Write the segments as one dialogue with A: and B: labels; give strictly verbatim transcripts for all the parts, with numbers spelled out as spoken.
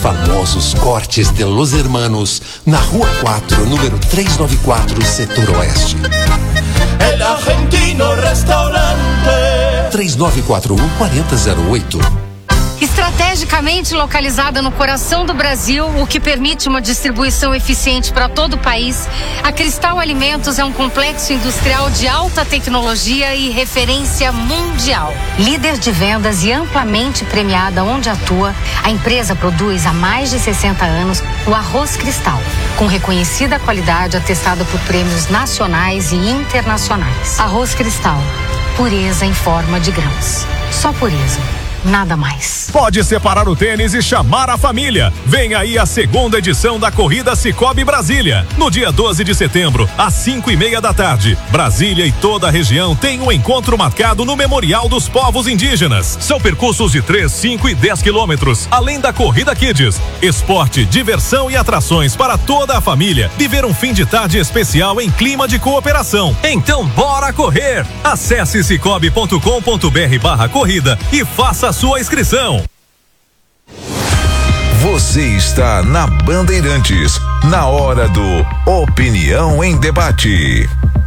A: famosos cortes de Los Hermanos, na Rua quatro, número trezentos e noventa e quatro, setor oeste.
B: El Argentino Restaurante.
A: três nove quatro um, quatro zero zero oito.
C: Estrategicamente localizada no coração do Brasil, o que permite uma distribuição eficiente para todo o país, a Cristal Alimentos é um complexo industrial de alta tecnologia e referência mundial. Líder de vendas e amplamente premiada onde atua, a empresa produz há mais de sessenta anos o arroz Cristal, com reconhecida qualidade atestada por prêmios nacionais e internacionais. Arroz Cristal, pureza em forma de grãos. Só pureza. Nada mais.
D: Pode separar o tênis e chamar a família. Vem aí a segunda edição da Corrida Cicobi Brasília. No dia doze de setembro, às cinco e meia da tarde. Brasília e toda a região tem um encontro marcado no Memorial dos Povos Indígenas. São percursos de três, cinco e dez quilômetros, além da Corrida Kids. Esporte, diversão e atrações para toda a família. Viver um fim de tarde especial em clima de cooperação. Então bora correr! Acesse cicobi ponto com ponto br barra corrida e faça sua inscrição.
E: Você está na Bandeirantes, na hora do Opinião em Debate.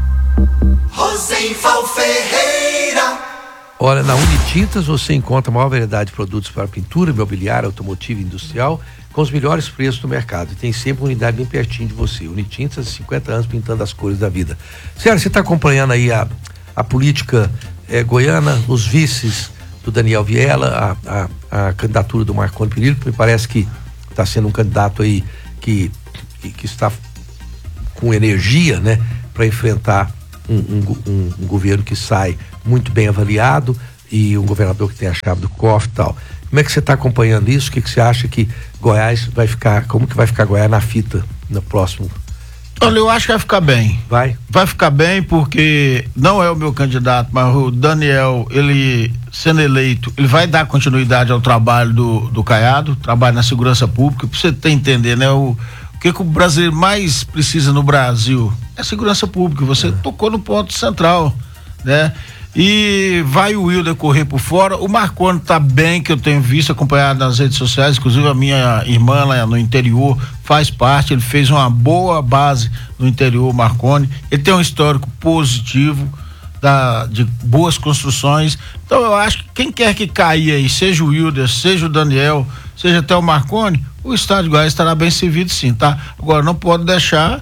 B: Rosenval Ferreira.
F: Olha, na Unitintas você encontra a maior variedade de produtos para pintura, imobiliária, automotiva e industrial, com os melhores preços do mercado. E tem sempre uma unidade bem pertinho de você. Unitintas, cinquenta anos pintando as cores da vida. Sério, você está acompanhando aí a, a política eh, goiana, os vices do Daniel Vilela, a, a, a candidatura do Marconi Perillo, que me parece que está sendo um candidato aí que, que, que está com energia, né, para enfrentar um, um, um, um governo que sai muito bem avaliado e um governador que tem a chave do cofre e tal. Como é que você está acompanhando isso? O que, que você acha que Goiás vai ficar, como que vai ficar Goiás na fita no próximo?
G: Olha, eu acho que vai ficar bem.
F: Vai?
G: Vai ficar bem porque não é o meu candidato, mas o Daniel, ele sendo eleito, ele vai dar continuidade ao trabalho do, do Caiado, trabalho na segurança pública, pra você ter entender, né? O, o que, que o brasileiro mais precisa no Brasil é segurança pública. Você é. tocou no ponto central, né? E vai o Wilder correr por fora. O Marconi tá bem, que eu tenho visto, acompanhado nas redes sociais, inclusive a minha irmã lá no interior faz parte, ele fez uma boa base no interior, o Marconi. Ele tem um histórico positivo da, de boas construções. Então eu acho que quem quer que caia aí, seja o Wilder, seja o Daniel, seja até o Marconi, o estado de Goiás estará bem servido sim, tá? Agora não pode deixar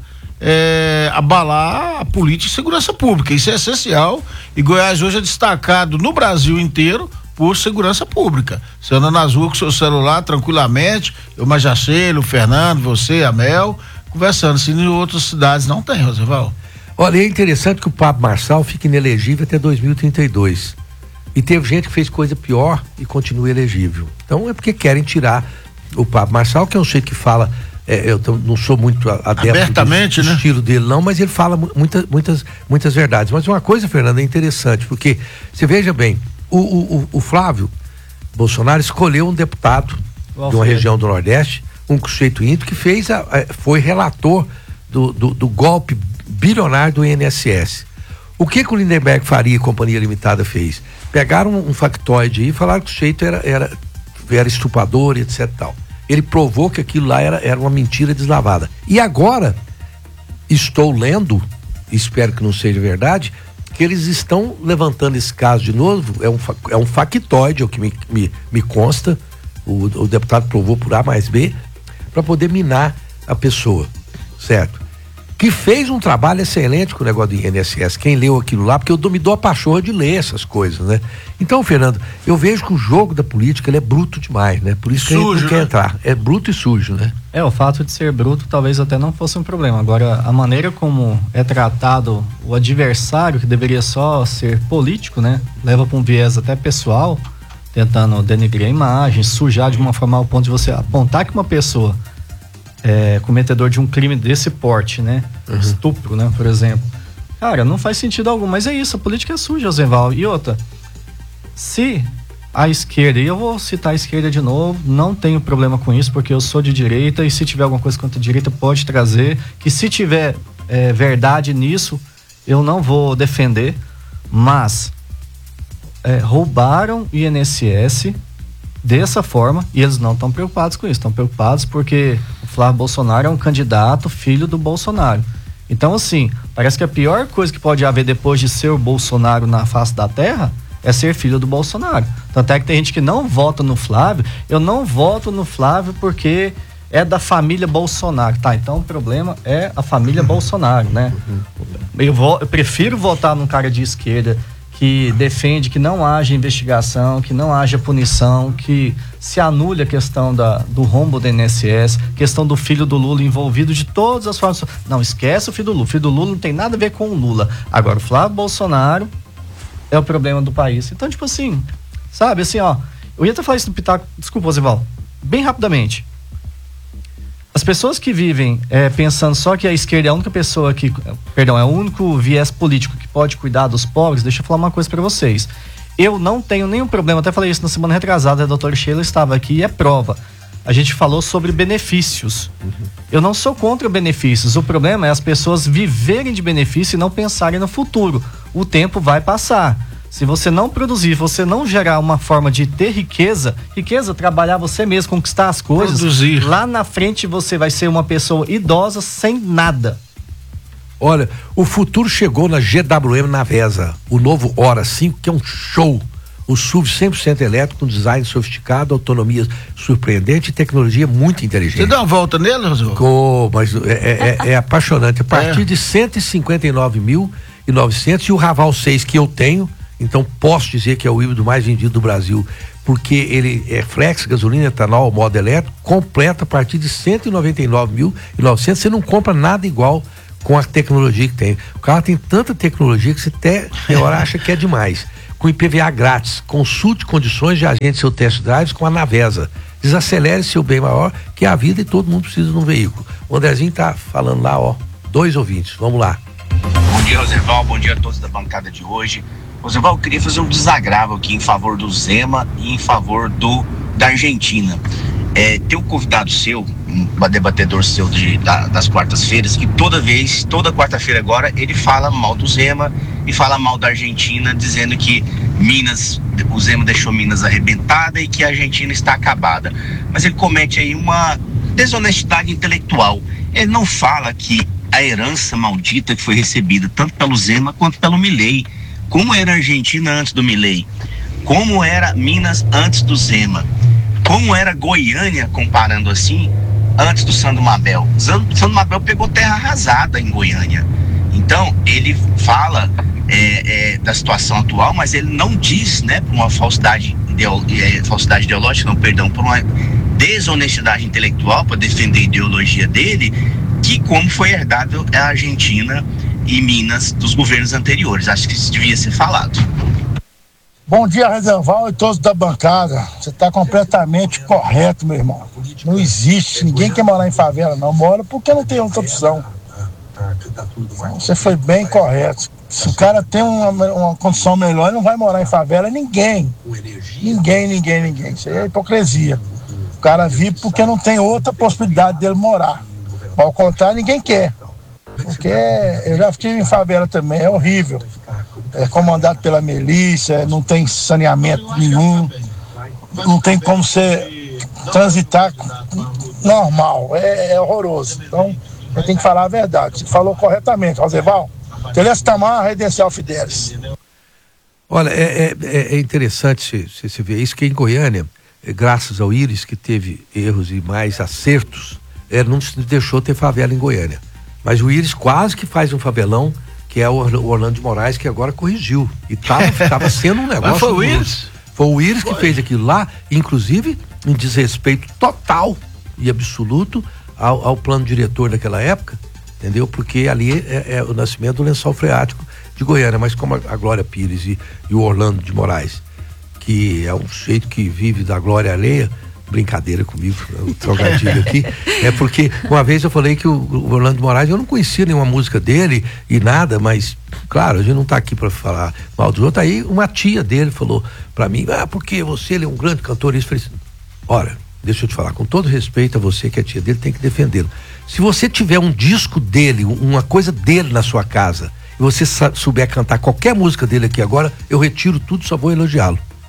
G: É, abalar a política de segurança pública, isso é essencial, e Goiás hoje é destacado no Brasil inteiro por segurança pública. Você anda nas ruas com seu celular tranquilamente, eu, Majaceiro, o Fernando, você, a Mel, conversando, se em outras cidades não tem, Rosenval.
F: Olha, é interessante que o Pablo Marçal fique inelegível até dois mil e trinta e dois, e teve gente que fez coisa pior e continua elegível. Então é porque querem tirar o Pablo Marçal, que é um jeito que fala. É, eu tô, não sou muito adepto
G: abertamente,
F: do, do
G: né?
F: estilo dele não, mas ele fala muita, muitas, muitas verdades. Mas uma coisa, Fernando, é interessante, porque você veja bem, o, o, o Flávio Bolsonaro escolheu um deputado Qual de uma foi? região do Nordeste, um sujeito índio que fez a, a, foi relator do, do, do golpe bilionário do I N S S. O que que o Lindenberg Faria e Companhia Limitada fez? Pegaram um, um factoide aí e falaram que o sujeito era, era, era estuprador, etc e tal. Ele provou que aquilo lá era, era uma mentira deslavada. E agora, estou lendo, espero que não seja verdade, que eles estão levantando esse caso de novo, é um, é um factoide, é o que me, me, me consta, o, o deputado provou por A mais B, para poder minar a pessoa, certo? Que fez um trabalho excelente com o negócio do I N S S, quem leu aquilo lá, porque eu me dou a pachorra de ler essas coisas, né? Então, Fernando, eu vejo que o jogo da política, ele é bruto demais, né? Por isso que sujo, a gente não quer né? entrar, é bruto e sujo, né?
H: É, o fato de ser bruto talvez até não fosse um problema, agora a maneira como é tratado o adversário, que deveria só ser político, né? Leva para um viés até pessoal, tentando denegrir a imagem, sujar de uma forma ao ponto de você apontar que uma pessoa é cometedor de um crime desse porte, né? Uhum. Estupro, né? Por exemplo. Cara, não faz sentido algum, mas é isso, a política é suja, Rosenval. E outra, se a esquerda, e eu vou citar a esquerda de novo, não tenho problema com isso, porque eu sou de direita, e se tiver alguma coisa contra a direita, pode trazer, que se tiver é, verdade nisso, eu não vou defender, mas é, roubaram o I N S S dessa forma, e eles não estão preocupados com isso, estão preocupados porque o Flávio Bolsonaro é um candidato filho do Bolsonaro. Então, assim, parece que a pior coisa que pode haver depois de ser o Bolsonaro na face da terra é ser filho do Bolsonaro. Tanto é que tem gente que não vota no Flávio. Eu não voto no Flávio porque é da família Bolsonaro. Tá, então o problema é a família Bolsonaro, né? Eu, vou, eu prefiro votar num cara de esquerda que defende que não haja investigação, que não haja punição, que se anule a questão da, do rombo do I N S S, questão do filho do Lula envolvido de todas as formas. Não, esquece o filho do Lula. O filho do Lula não tem nada a ver com o Lula. Agora, o Flávio Bolsonaro é o problema do país. Então, tipo assim, sabe, assim, ó, eu ia até falar isso no Pitaco, desculpa, Osival, bem rapidamente. As pessoas que vivem é, pensando só que a esquerda é a única pessoa que, perdão, é o único viés político que pode cuidar dos pobres, deixa eu falar uma coisa pra vocês. Eu não tenho nenhum problema, até falei isso na semana retrasada, a doutora Sheila estava aqui e é prova. A gente falou sobre benefícios. Uhum. Eu não sou contra benefícios, o problema é as pessoas viverem de benefício e não pensarem no futuro. O tempo vai passar. Se você não produzir, você não gerar uma forma de ter riqueza, riqueza, trabalhar você mesmo, conquistar as coisas,
G: produzir. Lá
H: na frente você vai ser uma pessoa idosa sem nada.
F: Olha, o futuro chegou na G W M Navesa, o novo Hora cinco, que é um show. O S U V cem por cento elétrico, com design sofisticado, autonomia surpreendente e tecnologia muito inteligente.
G: Você dá uma volta nele, Rosildo?
F: Oh, mas é, é, é apaixonante. A partir é. de cento e cinquenta e nove mil e novecentos e o Raval seis que eu tenho, então posso dizer que é o híbrido mais vendido do Brasil, porque ele é flex, gasolina, etanol, modo elétrico, completo a partir de cento e noventa e nove mil e novecentos. Você não compra nada igual com a tecnologia que tem. O carro tem tanta tecnologia que você até, tem hora, acha que é demais. Com I P V A grátis, consulte condições de agente seu test drive com a Navesa. Desacelere seu bem maior, que é a vida e todo mundo precisa de um veículo. O Andrezinho tá falando lá, ó, dois ouvintes, vamos lá.
I: Bom dia, Roserval, bom dia a todos da bancada de hoje. Roserval, eu queria fazer um desagravo aqui em favor do Zema e em favor do da Argentina. É, tem um convidado seu, um debatedor seu de, da, das quartas-feiras, que toda vez, toda quarta-feira agora, ele fala mal do Zema e fala mal da Argentina, dizendo que Minas, o Zema deixou Minas arrebentada e que a Argentina está acabada. Mas ele comete aí uma desonestidade intelectual. Ele não fala que a herança maldita que foi recebida tanto pelo Zema quanto pelo Milei, como era a Argentina antes do Milei, como era Minas antes do Zema, como era Goiânia, comparando assim, antes do Sandro Mabel. Sandro Mabel pegou terra arrasada em Goiânia. Então, ele fala é, é, da situação atual, mas ele não diz, né, por uma falsidade, ideo, é, falsidade ideológica, não, perdão, por uma desonestidade intelectual para defender a ideologia dele, que como foi herdado a Argentina e Minas dos governos anteriores. Acho que isso devia ser falado.
J: Bom dia, Reserval e todos da bancada. Você está completamente correto, meu irmão. Não existe, ninguém quer morar em favela, não. Mora porque não tem outra opção. Você foi bem correto. Se o cara tem uma, uma condição melhor, ele não vai morar em favela. Ninguém. Ninguém, ninguém, ninguém. Isso aí é hipocrisia. O cara vive porque não tem outra possibilidade dele morar. Ao contrário, ninguém quer. Porque eu já fiquei em favela também, é horrível. É comandado pela milícia, não tem saneamento nenhum, não tem como você transitar normal, é, é horroroso. Então, eu tenho que falar a verdade. Você falou corretamente, Roserval. Telestamar, Redencial Fidelis.
F: Olha, é, é, é interessante você, você ver isso, que em Goiânia, graças ao Íris, que teve erros e mais acertos, é, não se deixou ter favela em Goiânia. Mas o Íris quase que faz um favelão, que é o Orlando de Moraes, que agora corrigiu. E tava, tava sendo um negócio...
G: Mas foi o Íris?
F: Foi o Íris que fez aquilo lá, inclusive em desrespeito total e absoluto ao, ao plano diretor daquela época, entendeu? Porque ali é, é o nascimento do lençol freático de Goiânia. Mas como a, a Glória Pires e, e o Orlando de Moraes, que é um sujeito que vive da glória alheia, brincadeira comigo, o trocadilho aqui, é porque uma vez eu falei que o, o Orlando de Moraes, eu não conhecia nenhuma música dele e nada, mas claro, a gente não tá aqui para falar mal dos outros. Aí uma tia dele falou para mim, ah, porque você ele é um grande cantor, isso. Eu falei assim, olha, deixa eu te falar, com todo respeito a você que é tia dele, tem que defendê-lo. Se você tiver um disco dele, uma coisa dele na sua casa, e você souber cantar qualquer música dele aqui agora, eu retiro tudo, só vou elogiá-lo.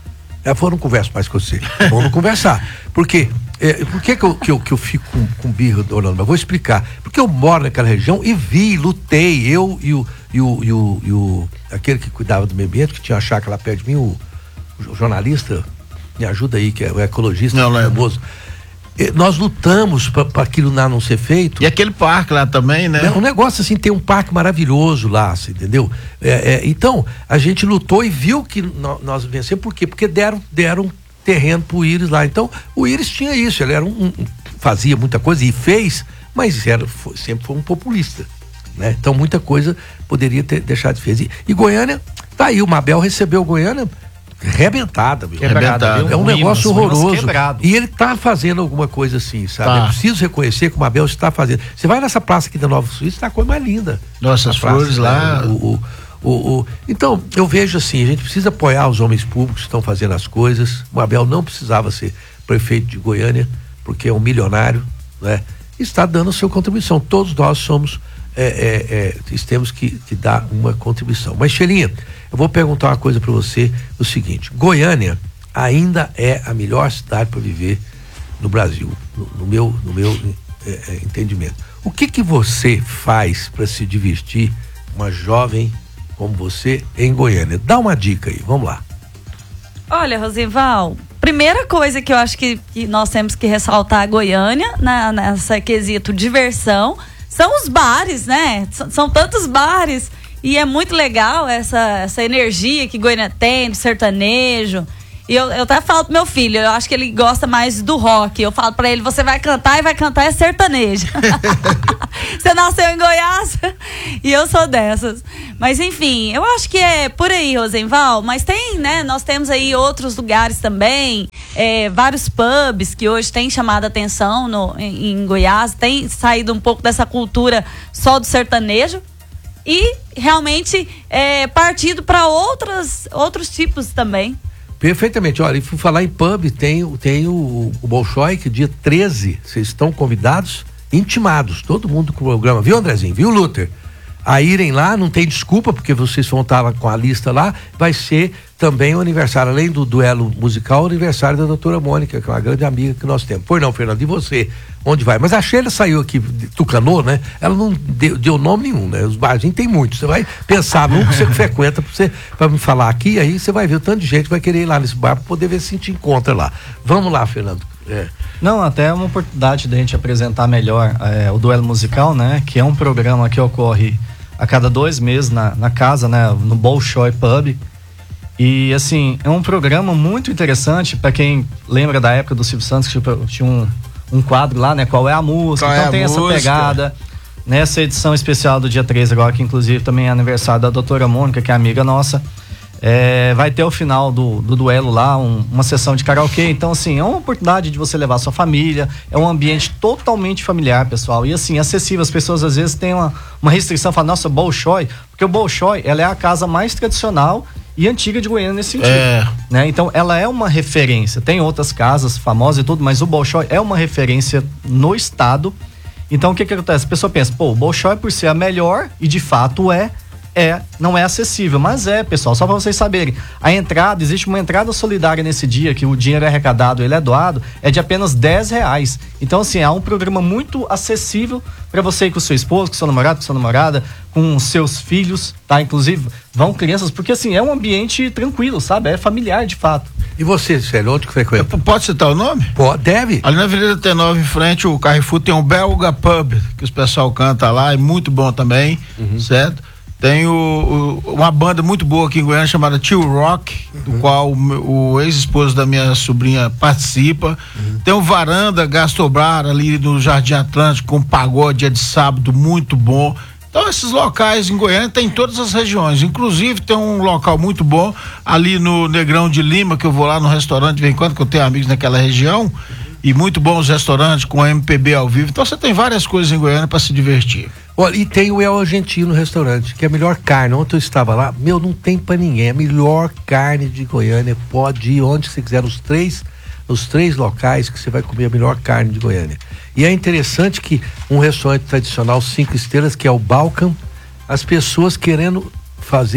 F: Ela falou, não converso mais com você. Vamos conversar. Por quê? É, por que que eu, que eu, que eu fico com, com birra, Orlando? Mas vou explicar. Porque eu moro naquela região e vi, lutei, eu e o, e o, e o, e o aquele que cuidava do meio ambiente, que tinha uma chácara lá perto de mim, o, o jornalista, me ajuda aí, que é o ecologista
G: não,
F: famoso. É, nós lutamos para aquilo lá não ser feito.
G: E aquele parque lá também, né?
F: É um negócio assim, tem um parque maravilhoso lá, assim, entendeu? É, é, então, a gente lutou e viu que no, nós vencemos, por quê? Porque deram, deram terreno pro Íris lá. Então, o Íris tinha isso, ele era um, um fazia muita coisa e fez, mas era, foi, sempre foi um populista, né? Então, muita coisa poderia ter deixado de fazer. E, e Goiânia, tá aí, o Mabel recebeu Goiânia rebentada, meu.
G: Rebentada.
F: É um negócio horroroso.
H: Quebrado.
F: E ele tá fazendo alguma coisa assim, sabe?
G: Tá.
F: É preciso reconhecer que o Mabel está fazendo. Você vai nessa praça aqui da Nova Suíça, tá a coisa mais linda.
G: Nossas flores lá.
F: Né? O, o, o, o, então, eu vejo assim, a gente precisa apoiar os homens públicos que estão fazendo as coisas. O Mabel não precisava ser prefeito de Goiânia, porque é um milionário, né? Está dando a sua contribuição. Todos nós somos, é, é, é, temos que, que dar uma contribuição. Mas, Xelinha, eu vou perguntar uma coisa para você, o seguinte: Goiânia ainda é a melhor cidade para viver no Brasil, no, no meu, no meu é, é, entendimento. O que que você faz para se divertir, uma jovem como você, em Goiânia? Dá uma dica aí, vamos lá.
K: Olha, Rosival, primeira coisa que eu acho que, que nós temos que ressaltar a Goiânia, na, nessa quesito diversão, são os bares, né? S- são tantos bares. E é muito legal essa, essa energia que Goiânia tem, do sertanejo. E eu, eu até falo pro meu filho, eu acho que ele gosta mais do rock. Eu falo pra ele, você vai cantar e vai cantar é sertanejo. Você nasceu em Goiás e eu sou dessas. Mas enfim, eu acho que é por aí, Rosenval. Mas tem, né, nós temos aí outros lugares também, é, vários pubs que hoje têm chamado a atenção no, em, em Goiás. Tem saído um pouco dessa cultura só do sertanejo. E realmente é, partido para outros tipos também.
F: Perfeitamente. Olha, e fui falar em pub, tem, tem o, o Bolshoi, que dia treze, vocês estão convidados, intimados, todo mundo com o programa, viu, Andrezinho? Viu, Luther? A irem lá, não tem desculpa, porque vocês vão estar com a lista lá, vai ser também o aniversário, além do duelo musical, o aniversário da doutora Mônica, que é uma grande amiga que nós temos. Pois não, Fernando, e você? Onde vai? Mas a Sheila saiu aqui, Tucanô, né? Ela não deu, deu nome nenhum, né? Os barzinhos tem muitos. Você vai pensar num que você frequenta pra, você, pra me falar aqui, aí você vai ver o tanto de gente que vai querer ir lá nesse bar pra poder ver se te encontra lá. Vamos lá, Fernando. É.
H: Não, até é uma oportunidade de a gente apresentar melhor é, o Duelo Musical, né? Que é um programa que ocorre a cada dois meses na, na casa, né? No Bolshoi Pub. E assim, é um programa muito interessante para quem lembra da época do Silvio Santos, que tipo, tinha um, um quadro lá, né? Qual é a música?
G: Qual
H: então
G: é
H: tem essa
G: música?
H: pegada. Nessa edição especial do dia treze agora, que inclusive também é aniversário da doutora Mônica, que é amiga nossa, é, vai ter o final do, do duelo lá, um, uma sessão de karaokê. Então assim, é uma oportunidade de você levar sua família, é um ambiente totalmente familiar, pessoal, e assim, acessível. As pessoas às vezes têm uma, uma restrição, falam, nossa, Bolshoi, porque o Bolshoi, ela é a casa mais tradicional e antiga de Goiânia nesse sentido,
G: É.
H: né? Então ela é uma referência, tem outras casas famosas e tudo, mas o Bolshoi é uma referência no estado. Então o que que acontece? A pessoa pensa, pô, o Bolshoi por ser a melhor, e de fato é, é, não é acessível, mas é, pessoal, só para vocês saberem, a entrada, existe uma entrada solidária nesse dia, que o dinheiro é arrecadado, ele é doado, é de apenas dez reais. Então assim, é um programa muito acessível para você ir com o seu esposo, com seu namorado, com sua namorada, com seus filhos, tá? Inclusive, vão crianças, porque assim, é um ambiente tranquilo, sabe? É familiar de fato.
F: E você, Célio, onde que frequenta?
G: Pode citar o nome?
F: Pode, deve.
G: Ali na Avenida T nove, em frente, o Carrefour, tem um Belga Pub, que os pessoal canta lá, é muito bom também,
F: Uhum.
G: certo? Tem o, o- uma banda muito boa aqui em Goiânia chamada Tio Rock, do qual o, meu- o ex-esposo da minha sobrinha participa. Tem o Varanda Gastobrar ali no Jardim Atlântico, com pagode, dia de sábado, muito bom. Então esses locais em Goiânia tem em todas as regiões, inclusive tem um local muito bom ali no Negrão de Lima, que eu vou lá no restaurante de vez em quando, que eu tenho amigos naquela região, e muito bons restaurantes com M P B ao vivo. Então você tem várias coisas em Goiânia para se divertir.
F: Olha, e tem o El Argentino Restaurante, que é a melhor carne. Ontem eu estava lá, meu, não tem pra ninguém. É a melhor carne de Goiânia. Pode ir onde você quiser, nos três, nos três locais que você vai comer a melhor carne de Goiânia. E é interessante que um restaurante tradicional cinco estrelas, que é o Balkan, as pessoas querendo fazer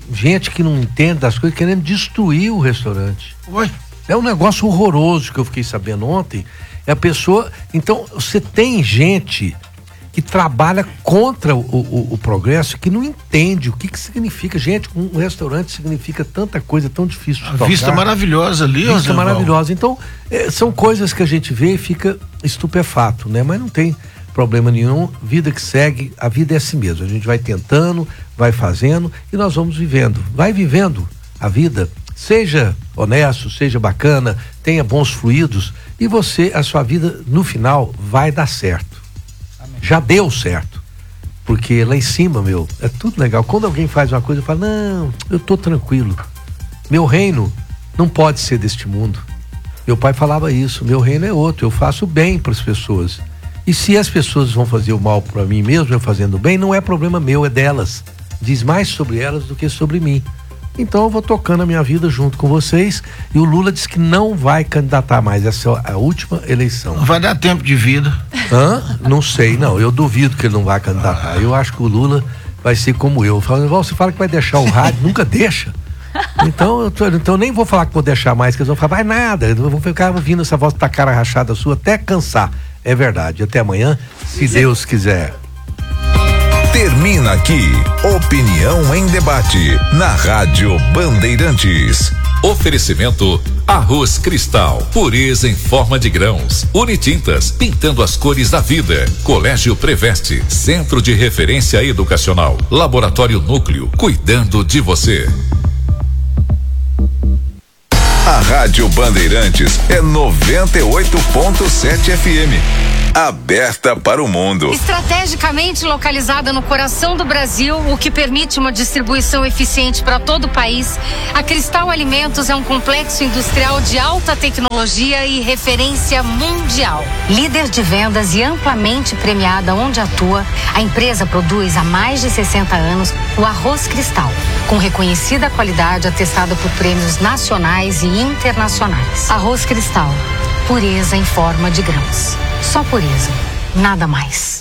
F: gente que não entende das coisas querendo destruir o restaurante.
G: Oi.
F: É um negócio horroroso que eu fiquei sabendo ontem. É a pessoa. Então, você tem gente que trabalha contra o, o, o progresso, que não entende o que, que significa. Gente, um restaurante significa tanta coisa tão difícil de tocar.
G: Vista maravilhosa ali,
F: Vista maravilhosa. Então, é, são coisas que a gente vê e fica estupefato, né? Mas não tem problema nenhum. Vida que segue, a vida é assim mesmo. A gente vai tentando, vai fazendo e nós vamos vivendo. Vai vivendo a vida. Seja honesto, seja bacana, tenha bons fluidos e você, a sua vida, no final, vai dar certo. Já deu certo. Porque lá em cima, meu, é tudo legal. Quando alguém faz uma coisa, eu falo, não, eu tô tranquilo. Meu reino não pode ser deste mundo. Meu pai falava isso, meu reino é outro, eu faço bem para as pessoas. E se as pessoas vão fazer o mal para mim mesmo, eu fazendo bem, não é problema meu, é delas. Diz mais sobre elas do que sobre mim. Então eu vou tocando a minha vida junto com vocês. E o Lula disse que não vai candidatar mais. Essa é a última eleição.
G: Não vai dar tempo de vida.
F: Hã? Não sei, não. Eu duvido que ele não vai candidatar. Eu acho que o Lula vai ser como eu. Falando, você fala que vai deixar o rádio, nunca deixa. Então eu tô, então nem vou falar que vou deixar mais, que eles vão falar, vai nada. Eu vou ficar ouvindo essa voz da cara rachada sua até cansar. É verdade. Até amanhã, se Deus quiser.
E: Termina aqui, Opinião em Debate, na Rádio Bandeirantes.
D: Oferecimento Arroz Cristal, pureza em forma de grãos. Unitintas, pintando as cores da vida. Colégio Preveste, centro de referência educacional. Laboratório Núcleo, cuidando de você.
E: A Rádio Bandeirantes é noventa e oito ponto sete F M. Aberta para o mundo.
C: Estrategicamente localizada no coração do Brasil, o que permite uma distribuição eficiente para todo o país, a Cristal Alimentos é um complexo industrial de alta tecnologia e referência mundial. Líder de vendas e amplamente premiada onde atua, a empresa produz há mais de sessenta anos o arroz Cristal, com reconhecida qualidade atestada por prêmios nacionais e internacionais. Arroz Cristal, pureza em forma de grãos. Só pureza, nada mais.